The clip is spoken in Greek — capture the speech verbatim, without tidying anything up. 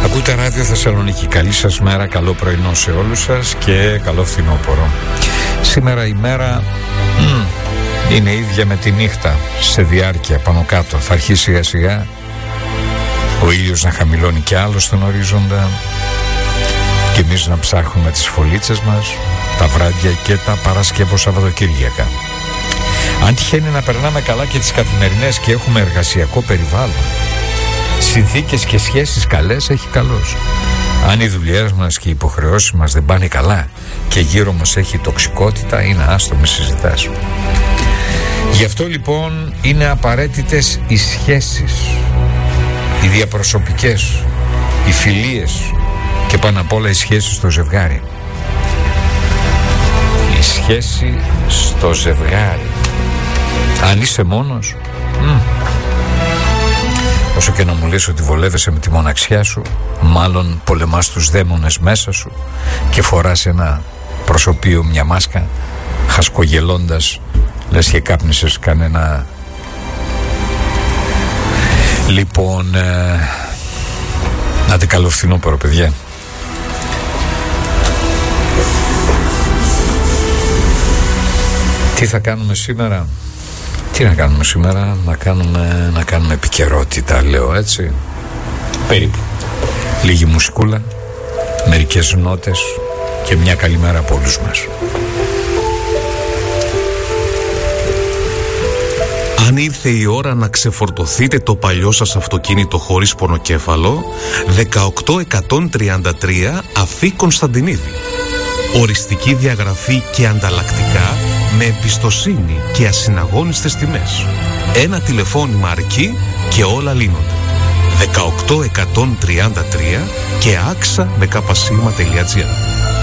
Ακούτε Ράδιο Θεσσαλονίκη. Καλή σας μέρα, καλό πρωινό σε όλους σας και καλό φθινόπωρο. Σήμερα η μέρα μ, είναι ίδια με τη νύχτα, σε διάρκεια πάνω κάτω. Θα αρχίσει σιγά σιγά ο ήλιος να χαμηλώνει κι άλλο στον ορίζοντα και εμείς να ψάχνουμε τις φωλίτσες μας τα βράδια και τα Παρασκευό Σαββατοκύριακα. Αν τυχαίνει να περνάμε καλά και τις καθημερινές και έχουμε εργασιακό περιβάλλον, συνθήκες και σχέσεις καλές, έχει καλώς. Αν οι δουλειές μας και οι υποχρεώσεις μας δεν πάνε καλά και γύρω μας έχει τοξικότητα, είναι άστο, μη συζητάς. Γι' αυτό λοιπόν είναι απαραίτητες οι σχέσεις, οι διαπροσωπικές, οι φιλίες και πάνω απ' όλα οι σχέσεις στο ζευγάρι. Η σχέση στο ζευγάρι. Αν είσαι μόνος, μ, όσο και να μου λες ότι βολεύεσαι με τη μοναξιά σου, μάλλον πολεμάς τους δαίμονες μέσα σου και φοράς ένα προσωπείο, μια μάσκα, χασκογελώντας, λες και κάπνισες κανένα. Λοιπόν, ε, να τε καλό φθινόπωρο, παιδιά. Τι θα κάνουμε σήμερα? Τι να κάνουμε σήμερα? Να κάνουμε, να κάνουμε επικαιρότητα, λέω έτσι. Περίπου. Λίγη μουσικούλα, μερικές νότες και μια καλημέρα από όλους μας. Αν ήρθε η ώρα να ξεφορτωθείτε το παλιό σας αυτοκίνητο χωρίς πονοκέφαλο, δεκαοκτώ εκατόν τριάντα τρία Αφή Κωνσταντινίδη. Οριστική διαγραφή και ανταλλακτικά με εμπιστοσύνη και ασυναγώνιστες τιμές. Ένα τηλεφώνημα αρκεί και όλα λύνονται. δεκαοκτώ εκατόν τριάντα τρία και άξα με καπασίγμα τελεία τζι άρ.